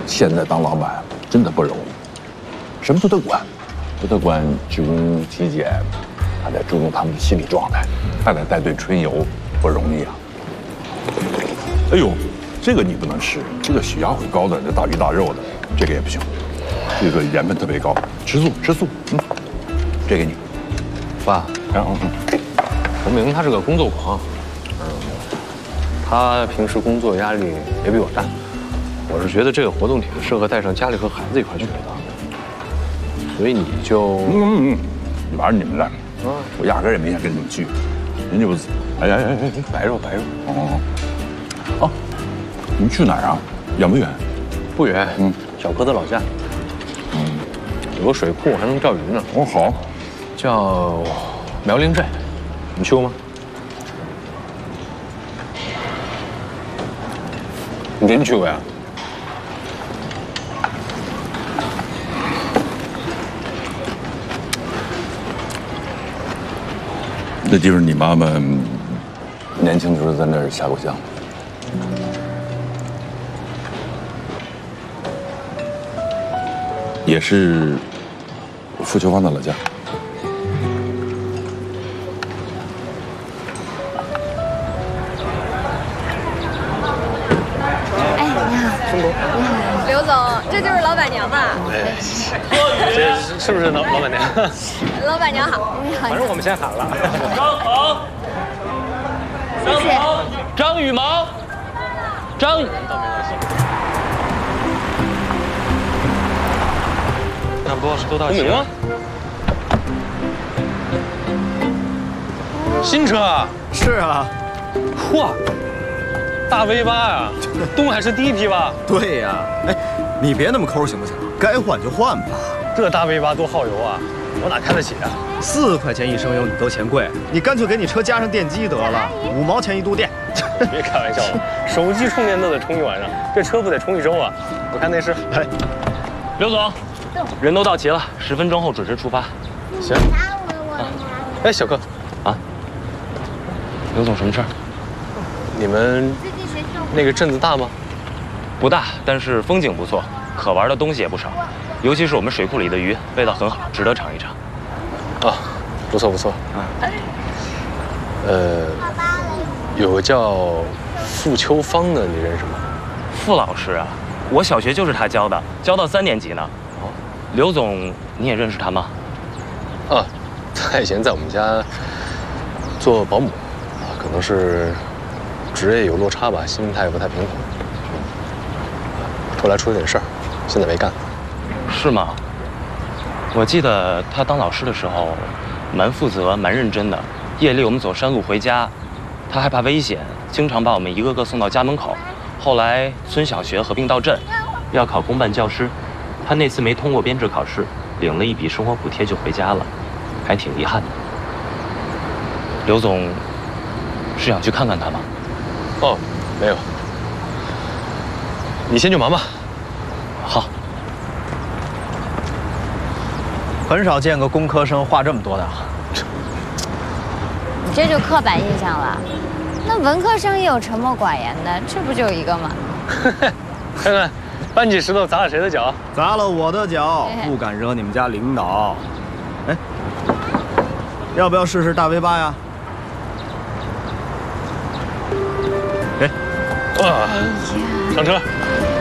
现在当老板真的不容易，什么都得管，都得管职工体检，还得注重他们的心理状态，还得带队春游，不容易啊。哎呦，这个你不能吃，这个血压会高的，这大鱼大肉的，这个也不行，这个盐分特别高，吃素吃素。这给你， 爸。洪明他是个工作狂，他平时工作压力也比我大。我是觉得这个活动挺适合带上家里和孩子一块去的，所以你就玩你们的，我压根也没想跟你们去，人家不是， 白肉。 哦，你们去哪儿啊？远不远？ 不远，小柯的老家，有个水库，还能钓鱼呢。 哦，好， 叫苗林镇，你去过吗？你真去过呀？ 那地方你妈妈年轻的时候在那儿下过乡。也是傅秋芳的老家。 哎，你好， 中国， 你好， 刘总，这就是老板娘吧？ 哎，这是不是老板娘？ 老板娘好， 你好， 反正我们先喊了。 张鹏， 谢谢。 张羽毛，张羽。 那不是都到齐了？新车啊？ 是啊。 嚯，大 V8呀，东海市第一批吧？ 对呀。哎，你别那么抠行不行？该换就换吧。 这大 V8多耗油啊，我哪开得起啊 ？4块钱1升油你都嫌贵，你干脆给你车加上电机得了，5毛钱1度电。 别开玩笑了，手机充电都得充一晚上，这车不得充1周啊？我看那是。来， 刘总，人都到齐了，10分钟后准时出发。 行。哎，小柯，啊，刘总什么事儿？你们那个镇子大吗？ 不大，但是风景不错，可玩的东西也不少，尤其是我们水库里的鱼，味道很好，值得尝一尝。 啊，不错不错。有个叫傅秋芳的，你认识吗？ 傅老师啊，我小学就是他教的，教到3年级呢。哦，刘总，你也认识他吗？ 啊，他以前在我们家做保姆，可能是职业有落差吧，心态不太平衡。后来出了点事儿，现在没干。 是吗？我记得他当老师的时候，蛮负责、蛮认真的。夜里我们走山路回家，他害怕危险，经常把我们一个个送到家门口。后来村小学合并到镇，要考公办教师，他那次没通过编制考试，领了一笔生活补贴就回家了，还挺遗憾的。刘总是想去看看他吗？ 哦，没有。你先去忙吧。 好。 很少见个工科生话这么多的。 你这就刻板印象了。那文科生也有沉默寡言的，这不就一个吗？ 看看，搬起石头砸了谁的脚？ 砸了我的脚，不敢惹你们家领导。哎，要不要试试大 V8呀？哎， 上车。